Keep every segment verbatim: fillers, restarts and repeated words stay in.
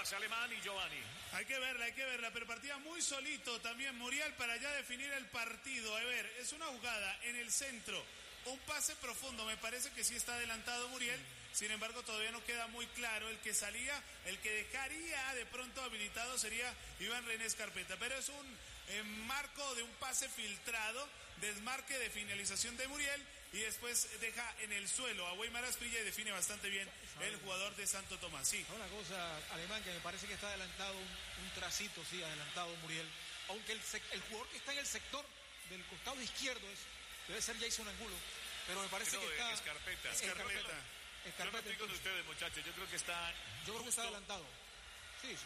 jugadas, Alemán y Giovanni. Hay que verla, hay que verla, pero partía muy solito también Muriel para ya definir el partido. A ver, es una jugada en el centro, un pase profundo, me parece que sí está adelantado Muriel, sin embargo todavía no queda muy claro. El que salía, el que dejaría de pronto habilitado sería Iván René Escarpeta, pero es un eh, marco de un pase filtrado, desmarque de finalización de Muriel y después deja en el suelo a Weimar Asprilla y define bastante bien el jugador de Santo Tomás. Sí. Una cosa, Alemán, que me parece que está adelantado un, un tracito, sí, adelantado Muriel, aunque el, el jugador que está en el sector del costado izquierdo es debe ser Jason Angulo, pero me parece no, que está... Escarpeta. Escarpeta. Escarpeta. Escarpeta. Yo no estoy con ustedes, muchachos. Yo creo que está... Yo creo que está adelantado. Sí, sí.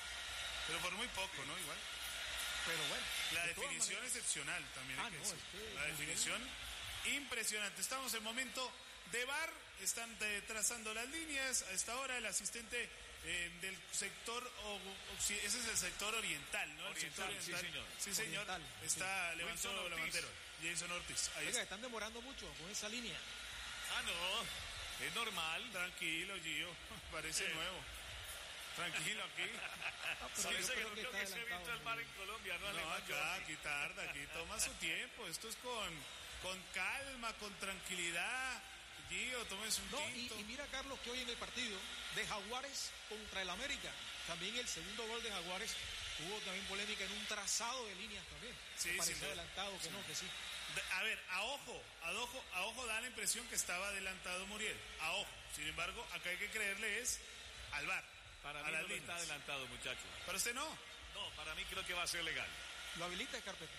Pero por muy poco, ¿no? Igual. Pero bueno. La definición excepcional también. Ah, hay que no, decir. es que... La definición impresionante. Estamos en momento de V A R. Están de, trazando las líneas. A esta hora el asistente eh, del sector... O, o, ese es el sector oriental, ¿no? Oriental, el sector oriental. sí, señor. Sí, señor. Oriental, Está, sí. levantó la bandera. Jason Ortiz. Ahí Oiga, está. están demorando mucho con esa línea. Ah, no. Es normal. Tranquilo, Gio. Parece Sí. nuevo. Tranquilo aquí. Ah, pero Parece yo que creo no que creo está que se ha visto adelantado, el mar Muriel. en Colombia, ¿no? No, Alemán, acá, Giovanni? aquí tarda, aquí toma su tiempo. Esto es con, con calma, con tranquilidad. Gio, tómese un No, y, tinto. y mira, Carlos, que hoy en el partido de Jaguares contra el América, también el segundo gol de Jaguares hubo también polémica en un trazado de líneas también. Sí, que parecía sin duda. adelantado, que no, que sí. A ver, a ojo, a ojo, a ojo da la impresión que estaba adelantado Muriel. A ojo. Sin embargo, acá hay que creerle es al V A R. Para a mí las no líneas. está adelantado, muchachos. Para usted no. No, para mí creo que va a ser legal. Lo habilita Escarpeta.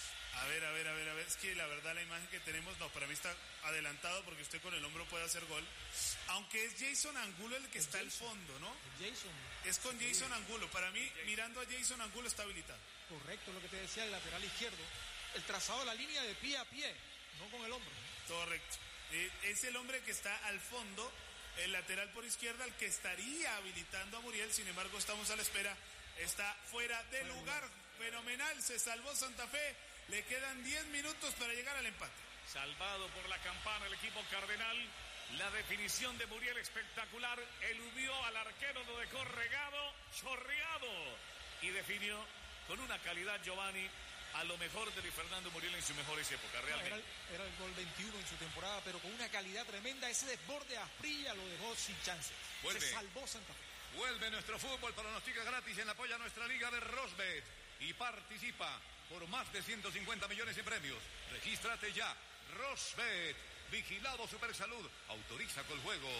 A ver, a ver, a ver, a ver. Es que la verdad la imagen que tenemos, no, para mí está adelantado porque usted con el hombro puede hacer gol. Aunque es Jason Angulo el que Es está al Jason. fondo, ¿no? Jason. Es con Jason Angulo. Para mí, mirando a Jason Angulo está habilitado. Correcto, lo que te decía, el lateral izquierdo. El trazado de la línea de pie a pie, no con el hombro. Correcto. Eh, es el hombre que está al fondo, el lateral por izquierda, el que estaría habilitando a Muriel. Sin embargo, estamos a la espera. Está fuera de lugar. Fenomenal. Se salvó Santa Fe. Le quedan diez minutos para llegar al empate. Salvado por la campana el equipo cardenal. La definición de Muriel espectacular. Eludió al arquero, lo dejó regado, chorreado. Y definió con una calidad, Giovanni, a lo mejor de Luis Fernando Muriel en sus mejores épocas, realmente. No, era, el, era el gol veintiuno en su temporada, pero con una calidad tremenda. Ese desborde a Asprilla lo dejó sin chances. Vuelve. Se salvó Santa Fe. Vuelve nuestro fútbol, pronostica gratis en apoyo a nuestra liga de Rosbet y participa por más de ciento cincuenta millones en premios. Regístrate ya. Rosbet, vigilado Supersalud, autoriza con juegos.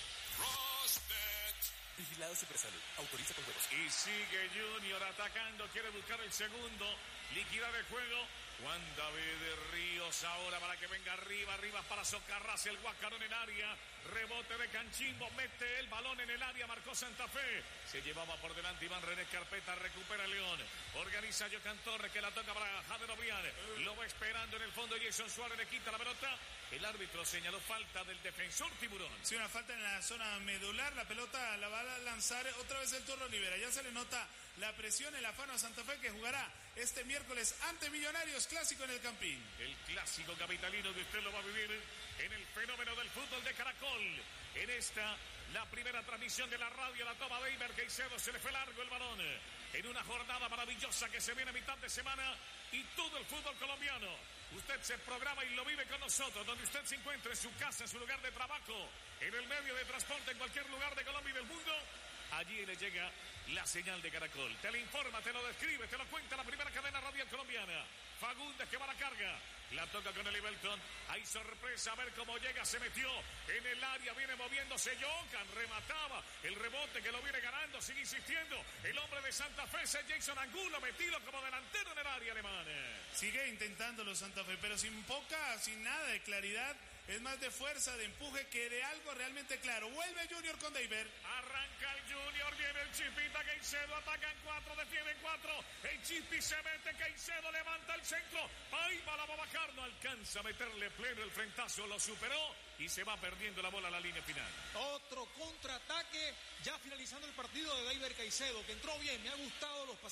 Rosbet. Vigilado Supersalud, autoriza con juegos. Y sigue Junior atacando, quiere buscar el segundo, liquidar el juego. Juan David de Ríos ahora para que venga arriba, arriba para socarrarse el Guacarón en área. Rebote de Canchimbo, mete el balón en el área, marcó Santa Fe. Se llevaba por delante Iván René Escarpeta, recupera León. Organiza Jocan Torres que la toca para Jader Obrián. Lo va esperando en el fondo, Jason Suárez le quita la pelota. El árbitro señaló falta del defensor Tiburón. Sí, una falta en la zona medular, la pelota la va a lanzar otra vez el Turro Rivera. Ya se le nota la presión, el afano a Santa Fe que jugará este miércoles ante Millonarios, clásico en el Campín. El clásico capitalino que usted lo va a vivir en el fenómeno del fútbol de Caracol. En esta, la primera transmisión de la radio, la toma de Iber Caicedo, se le fue largo el balón. En una jornada maravillosa que se viene a mitad de semana y todo el fútbol colombiano. Usted se programa y lo vive con nosotros, donde usted se encuentre en su casa, en su lugar de trabajo, en el medio de transporte, en cualquier lugar de Colombia y del mundo. Allí le llega la señal de Caracol. Te lo informa, te lo describe, te lo cuenta la primera cadena radial colombiana. Fagundes que va a la carga. La toca con el Ibelton. Hay sorpresa, a ver cómo llega. Se metió en el área, viene moviéndose Jocan. Remataba el rebote que lo viene ganando. Sigue insistiendo. El hombre de Santa Fe es Jason Angulo, metido como delantero en el área alemana. Sigue intentándolo Santa Fe, pero sin poca, sin nada de claridad. Es más de fuerza, de empuje que de algo realmente claro. Vuelve Junior con Deiber. Arranca el Junior, viene el Chipita, Caicedo, atacan cuatro, defienden cuatro. El Chipi se mete, Caicedo levanta el centro. Ahí va, la va a bajar, no alcanza a meterle pleno el frentazo, lo superó y se va perdiendo la bola a la línea final. Otro contraataque, ya finalizando el partido de Deiber Caicedo, que entró bien, me ha gustado los pasajes.